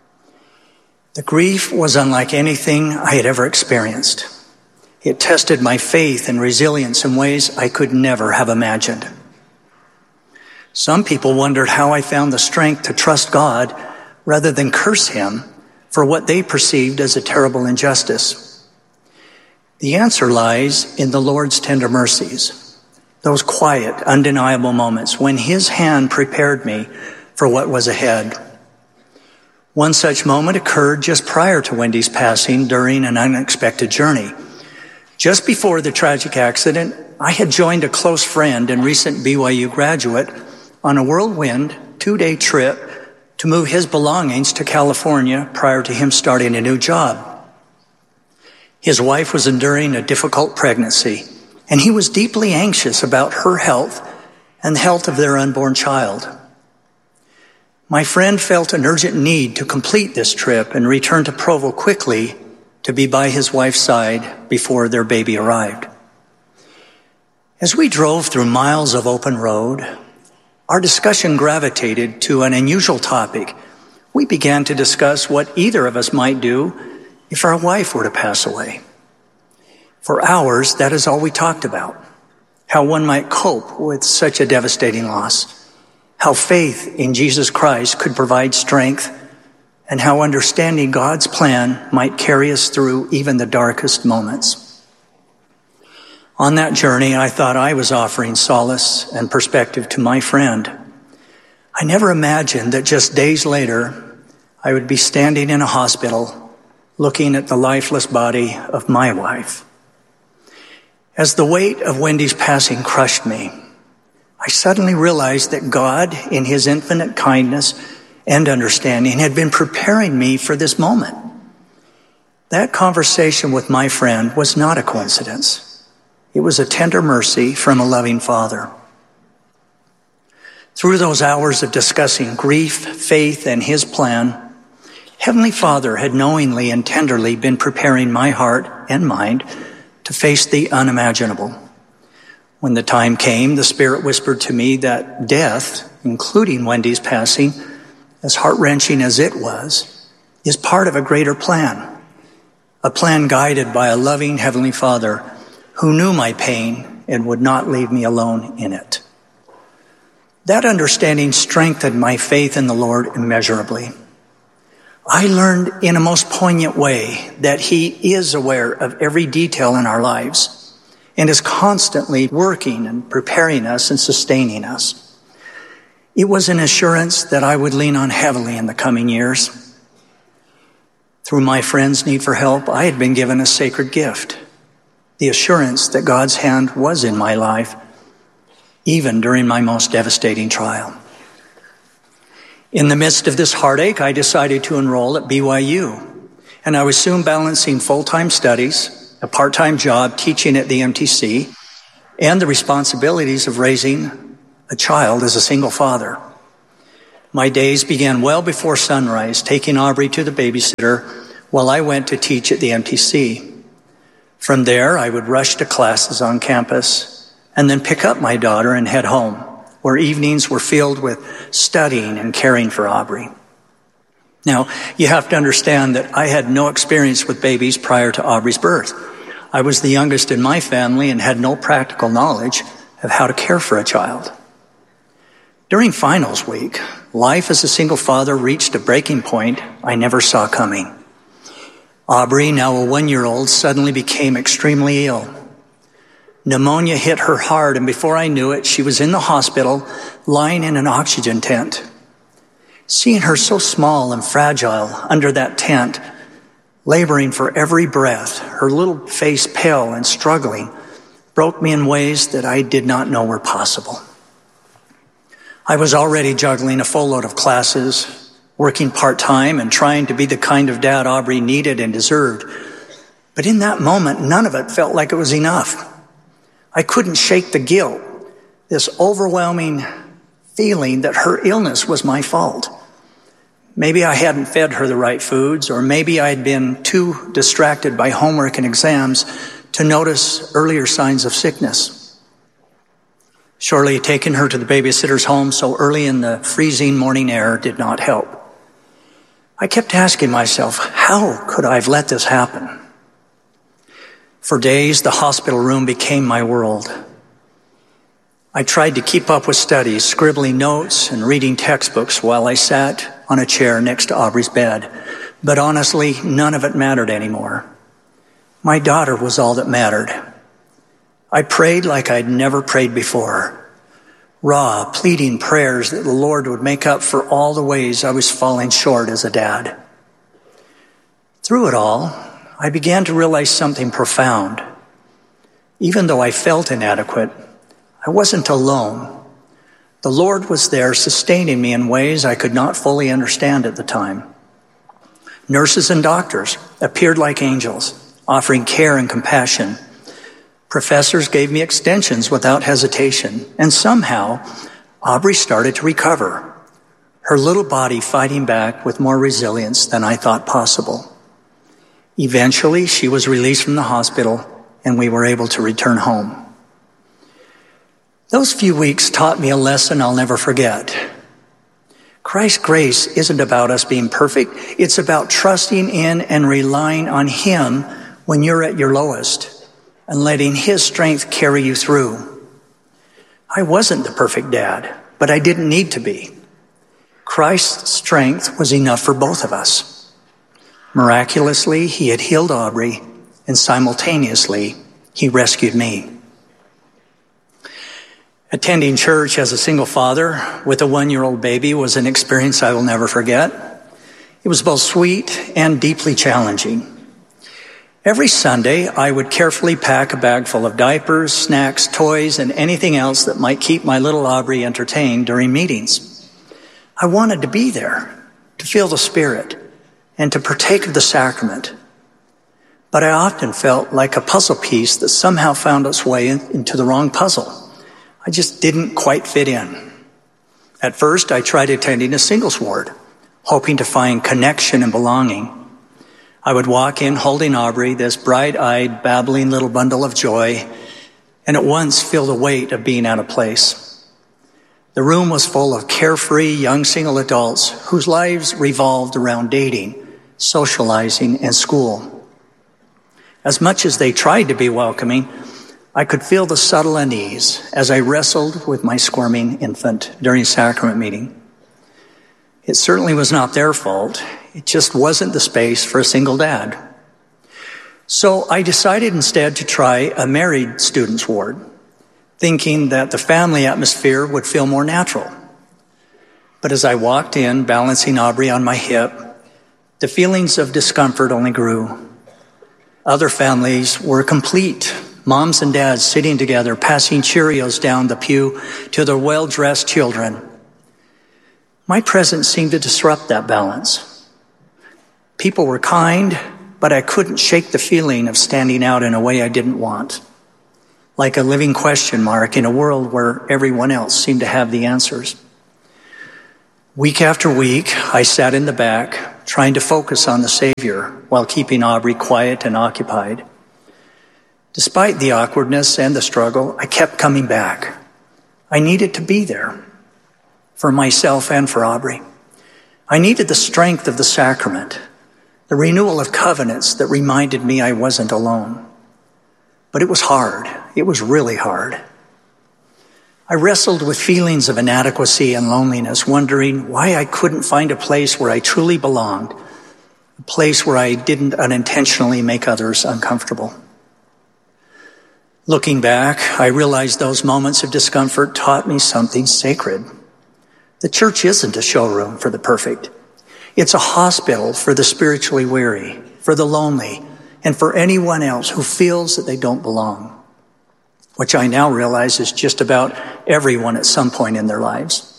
The grief was unlike anything I had ever experienced. It tested my faith and resilience in ways I could never have imagined. Some people wondered how I found the strength to trust God rather than curse Him for what they perceived as a terrible injustice. The answer lies in the Lord's tender mercies, those quiet, undeniable moments when His hand prepared me for what was ahead. One such moment occurred just prior to Wendy's passing during an unexpected journey. Just before the tragic accident, I had joined a close friend and recent BYU graduate on a whirlwind 2-day trip to move his belongings to California prior to him starting a new job. His wife was enduring a difficult pregnancy, and he was deeply anxious about her health and the health of their unborn child. My friend felt an urgent need to complete this trip and return to Provo quickly to be by his wife's side before their baby arrived. As we drove through miles of open road, our discussion gravitated to an unusual topic. We began to discuss what either of us might do if our wife were to pass away. For hours, that is all we talked about. How one might cope with such a devastating loss. How faith in Jesus Christ could provide strength, and how understanding God's plan might carry us through even the darkest moments. On that journey, I thought I was offering solace and perspective to my friend. I never imagined that just days later, I would be standing in a hospital looking at the lifeless body of my wife. As the weight of Wendy's passing crushed me, I suddenly realized that God, in His infinite kindness and understanding, had been preparing me for this moment. That conversation with my friend was not a coincidence. It was a tender mercy from a loving Father. Through those hours of discussing grief, faith, and His plan, Heavenly Father had knowingly and tenderly been preparing my heart and mind to face the unimaginable. When the time came, the Spirit whispered to me that death, including Wendy's passing, as heart-wrenching as it was, is part of a greater plan. A plan guided by a loving Heavenly Father who knew my pain and would not leave me alone in it. That understanding strengthened my faith in the Lord immeasurably. I learned in a most poignant way that He is aware of every detail in our lives and is constantly working and preparing us and sustaining us. It was an assurance that I would lean on heavily in the coming years. Through my friend's need for help, I had been given a sacred gift, the assurance that God's hand was in my life, even during my most devastating trial. In the midst of this heartache, I decided to enroll at BYU, and I was soon balancing full-time studies, a part-time job teaching at the MTC, and the responsibilities of raising a child as a single father. My days began well before sunrise, taking Aubrey to the babysitter while I went to teach at the MTC. From there, I would rush to classes on campus and then pick up my daughter and head home, where evenings were filled with studying and caring for Aubrey. Now, you have to understand that I had no experience with babies prior to Aubrey's birth. I was the youngest in my family and had no practical knowledge of how to care for a child. During finals week, life as a single father reached a breaking point I never saw coming. Aubrey, now a 1-year-old, suddenly became extremely ill. Pneumonia hit her hard, and before I knew it, she was in the hospital, lying in an oxygen tent. Seeing her so small and fragile under that tent, laboring for every breath, her little face pale and struggling, broke me in ways that I did not know were possible. I was already juggling a full load of classes, working part-time and trying to be the kind of dad Aubrey needed and deserved. But in that moment, none of it felt like it was enough. I couldn't shake the guilt, this overwhelming feeling that her illness was my fault. Maybe I hadn't fed her the right foods, or maybe I had been too distracted by homework and exams to notice earlier signs of sickness. Surely taking her to the babysitter's home so early in the freezing morning air did not help. I kept asking myself, how could I have let this happen? For days, the hospital room became my world. I tried to keep up with studies, scribbling notes and reading textbooks while I sat on a chair next to Aubrey's bed. But honestly, none of it mattered anymore. My daughter was all that mattered. I prayed like I'd never prayed before. Raw, pleading prayers that the Lord would make up for all the ways I was falling short as a dad. Through it all, I began to realize something profound. Even though I felt inadequate, I wasn't alone. The Lord was there sustaining me in ways I could not fully understand at the time. Nurses and doctors appeared like angels, offering care and compassion. Professors gave me extensions without hesitation, and somehow Aubrey started to recover, her little body fighting back with more resilience than I thought possible. Eventually, she was released from the hospital, and we were able to return home. Those few weeks taught me a lesson I'll never forget. Christ's grace isn't about us being perfect. It's about trusting in and relying on Him when you're at your lowest and letting His strength carry you through. I wasn't the perfect dad, but I didn't need to be. Christ's strength was enough for both of us. Miraculously, He had healed Aubrey, and simultaneously, He rescued me. Attending church as a single father with a 1-year-old baby was an experience I will never forget. It was both sweet and deeply challenging. Every Sunday, I would carefully pack a bag full of diapers, snacks, toys, and anything else that might keep my little Aubrey entertained during meetings. I wanted to be there, to feel the Spirit, and to partake of the sacrament. But I often felt like a puzzle piece that somehow found its way into the wrong puzzle. I just didn't quite fit in. At first, I tried attending a singles ward, hoping to find connection and belonging. I would walk in holding Aubrey, this bright-eyed, babbling little bundle of joy, and at once feel the weight of being out of place. The room was full of carefree young single adults whose lives revolved around dating, socializing, and school. As much as they tried to be welcoming, I could feel the subtle unease as I wrestled with my squirming infant during sacrament meeting. It certainly was not their fault. It just wasn't the space for a single dad. So I decided instead to try a married students ward, thinking that the family atmosphere would feel more natural. But as I walked in, balancing Aubrey on my hip, the feelings of discomfort only grew. Other families were complete. Moms and dads sitting together, passing Cheerios down the pew to their well-dressed children. My presence seemed to disrupt that balance. People were kind, but I couldn't shake the feeling of standing out in a way I didn't want. Like a living question mark in a world where everyone else seemed to have the answers. Week after week, I sat in the back, trying to focus on the Savior while keeping Aubrey quiet and occupied. Despite the awkwardness and the struggle, I kept coming back. I needed to be there for myself and for Aubrey. I needed the strength of the sacrament, the renewal of covenants that reminded me I wasn't alone. But it was hard. It was really hard. I wrestled with feelings of inadequacy and loneliness, wondering why I couldn't find a place where I truly belonged, a place where I didn't unintentionally make others uncomfortable. Looking back, I realized those moments of discomfort taught me something sacred. The church isn't a showroom for the perfect. It's a hospital for the spiritually weary, for the lonely, and for anyone else who feels that they don't belong, which I now realize is just about everyone at some point in their lives.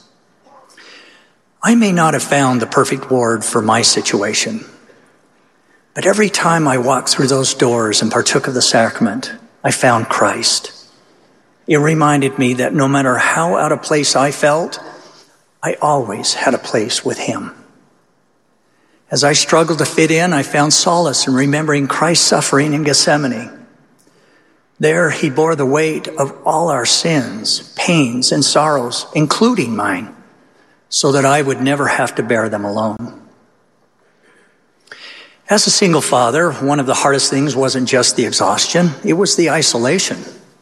I may not have found the perfect ward for my situation, but every time I walked through those doors and partook of the sacrament, I found Christ. It reminded me that no matter how out of place I felt, I always had a place with Him. As I struggled to fit in, I found solace in remembering Christ's suffering in Gethsemane. There He bore the weight of all our sins, pains, and sorrows, including mine, so that I would never have to bear them alone. As a single father, one of the hardest things wasn't just the exhaustion, it was the isolation.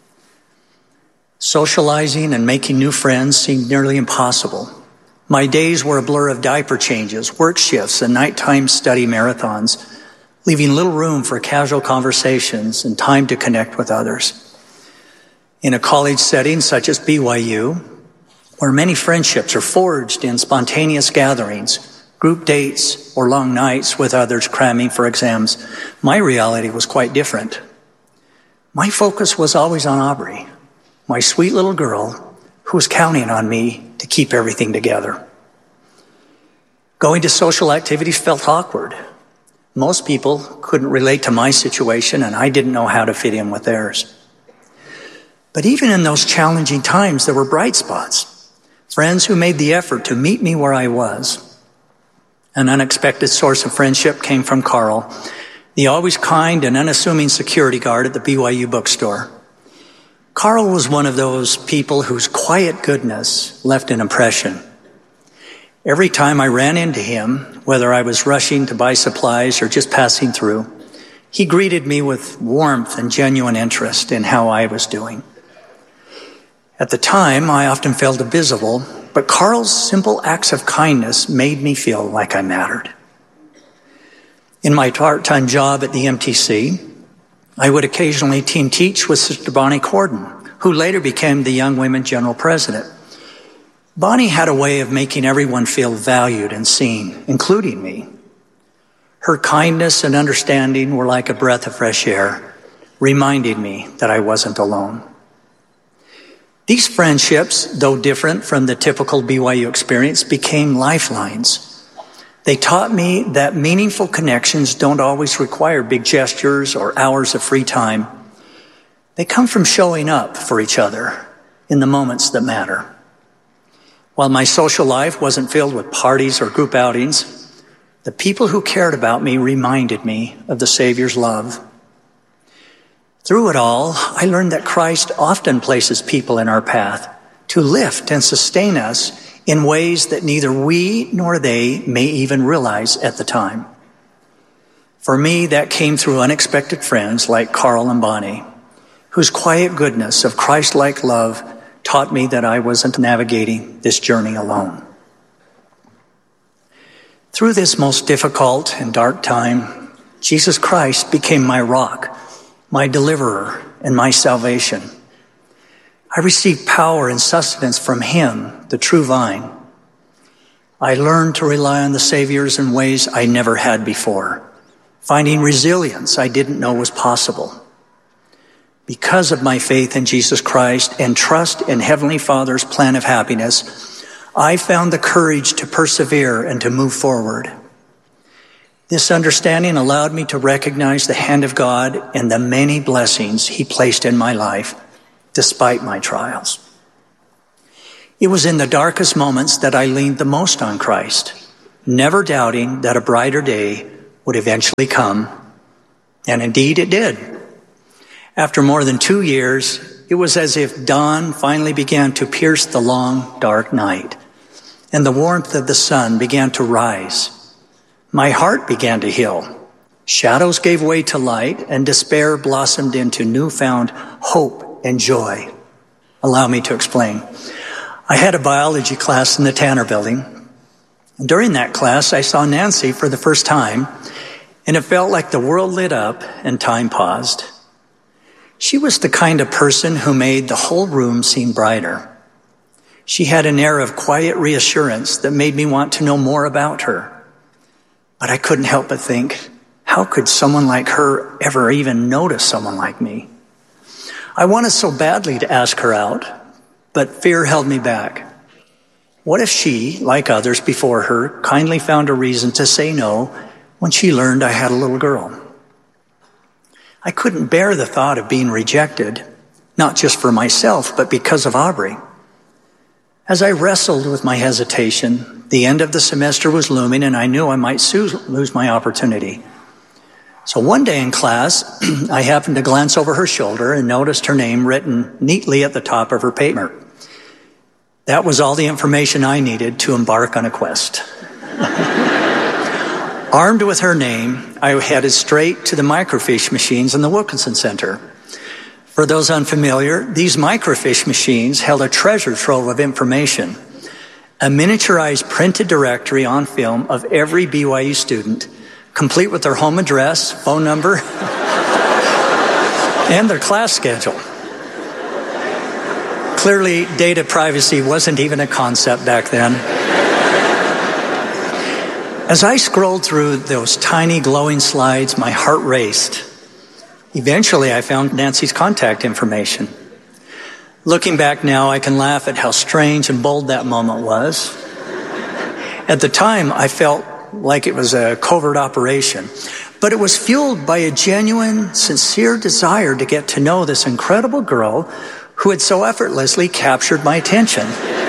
Socializing and making new friends seemed nearly impossible. My days were a blur of diaper changes, work shifts, and nighttime study marathons, leaving little room for casual conversations and time to connect with others. In a college setting such as BYU, where many friendships are forged in spontaneous gatherings, group dates, or long nights with others cramming for exams, my reality was quite different. My focus was always on Aubrey, my sweet little girl who was counting on me to keep everything together. Going to social activities felt awkward. Most people couldn't relate to my situation, and I didn't know how to fit in with theirs. But even in those challenging times, there were bright spots. Friends who made the effort to meet me where I was. An unexpected source of friendship came from Carl, the always kind and unassuming security guard at the BYU bookstore. Carl was one of those people whose quiet goodness left an impression. Every time I ran into him, whether I was rushing to buy supplies or just passing through, he greeted me with warmth and genuine interest in how I was doing. At the time, I often felt invisible, but Carl's simple acts of kindness made me feel like I mattered. In my part-time job at the MTC, I would occasionally team teach with Sister Bonnie Corden, who later became the Young Women General President. Bonnie had a way of making everyone feel valued and seen, including me. Her kindness and understanding were like a breath of fresh air, reminding me that I wasn't alone. These friendships, though different from the typical BYU experience, became lifelines. They taught me that meaningful connections don't always require big gestures or hours of free time. They come from showing up for each other in the moments that matter. While my social life wasn't filled with parties or group outings, the people who cared about me reminded me of the Savior's love. Through it all, I learned that Christ often places people in our path to lift and sustain us in ways that neither we nor they may even realize at the time. For me, that came through unexpected friends like Carl and Bonnie, whose quiet goodness of Christ-like love taught me that I wasn't navigating this journey alone. Through this most difficult and dark time, Jesus Christ became my rock, my deliverer, and my salvation. I received power and sustenance from Him, the true vine. I learned to rely on the Saviors in ways I never had before, finding resilience I didn't know was possible. Because of my faith in Jesus Christ and trust in Heavenly Father's plan of happiness, I found the courage to persevere and to move forward. This understanding allowed me to recognize the hand of God and the many blessings He placed in my life, despite my trials. It was in the darkest moments that I leaned the most on Christ, never doubting that a brighter day would eventually come. And indeed it did. After more than 2 years, it was as if dawn finally began to pierce the long, dark night, and the warmth of the sun began to rise. My heart began to heal. Shadows gave way to light, and despair blossomed into newfound hope and joy. Allow me to explain. I had a biology class in the Tanner Building. And during that class, I saw Nancy for the first time, and it felt like the world lit up and time paused. She was the kind of person who made the whole room seem brighter. She had an air of quiet reassurance that made me want to know more about her. But I couldn't help but think, how could someone like her ever even notice someone like me? I wanted so badly to ask her out, but fear held me back. What if she, like others before her, kindly found a reason to say no when she learned I had a little girl? I couldn't bear the thought of being rejected, not just for myself, but because of Aubrey. As I wrestled with my hesitation, the end of the semester was looming, and I knew I might lose my opportunity. So one day in class, I happened to glance over her shoulder and noticed her name written neatly at the top of her paper. That was all the information I needed to embark on a quest. Armed with her name, I headed straight to the microfiche machines in the Wilkinson Center. For those unfamiliar, these microfiche machines held a treasure trove of information, a miniaturized printed directory on film of every BYU student, complete with their home address, phone number, and their class schedule. Clearly, data privacy wasn't even a concept back then. As I scrolled through those tiny glowing slides, my heart raced. Eventually, I found Nancy's contact information. Looking back now, I can laugh at how strange and bold that moment was. At the time, I felt like it was a covert operation, but it was fueled by a genuine, sincere desire to get to know this incredible girl who had so effortlessly captured my attention.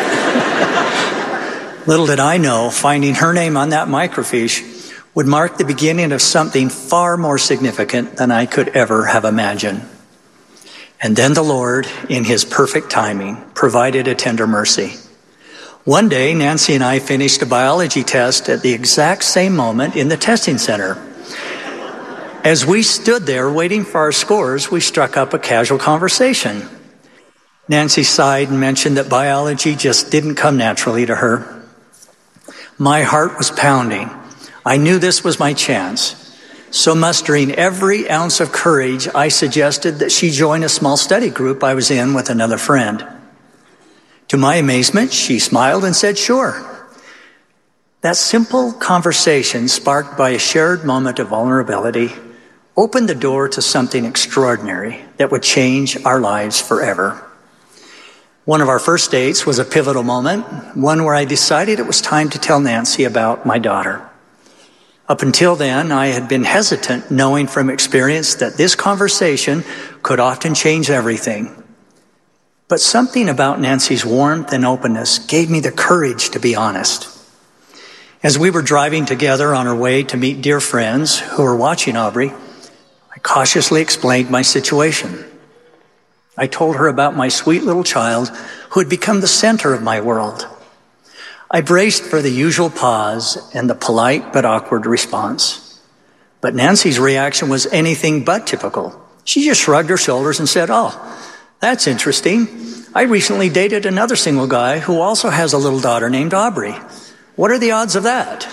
Little did I know, finding her name on that microfiche would mark the beginning of something far more significant than I could ever have imagined. And then the Lord, in His perfect timing, provided a tender mercy. One day, Nancy and I finished a biology test at the exact same moment in the testing center. As we stood there waiting for our scores, we struck up a casual conversation. Nancy sighed and mentioned that biology just didn't come naturally to her. My heart was pounding. I knew this was my chance. So mustering every ounce of courage, I suggested that she join a small study group I was in with another friend. To my amazement, she smiled and said, sure. That simple conversation, sparked by a shared moment of vulnerability, opened the door to something extraordinary that would change our lives forever. One of our first dates was a pivotal moment, one where I decided it was time to tell Nancy about my daughter. Up until then, I had been hesitant, knowing from experience that this conversation could often change everything. But something about Nancy's warmth and openness gave me the courage to be honest. As we were driving together on our way to meet dear friends who were watching Aubrey, I cautiously explained my situation. I told her about my sweet little child who had become the center of my world. I braced for the usual pause and the polite but awkward response. But Nancy's reaction was anything but typical. She just shrugged her shoulders and said, oh, that's interesting. I recently dated another single guy who also has a little daughter named Aubrey. What are the odds of that?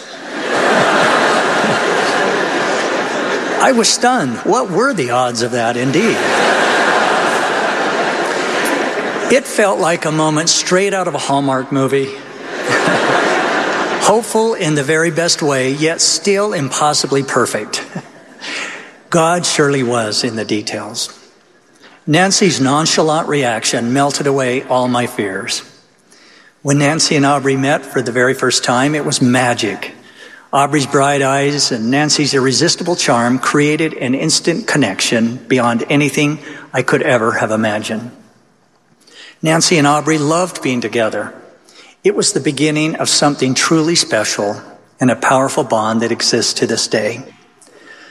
I was stunned. What were the odds of that, indeed? It felt like a moment straight out of a Hallmark movie. hopeful in the very best way, yet still impossibly perfect. God surely was in the details. Nancy's nonchalant reaction melted away all my fears. When Nancy and Aubrey met for the very first time, it was magic. Aubrey's bright eyes and Nancy's irresistible charm created an instant connection beyond anything I could ever have imagined. Nancy and Aubrey loved being together. It was the beginning of something truly special and a powerful bond that exists to this day.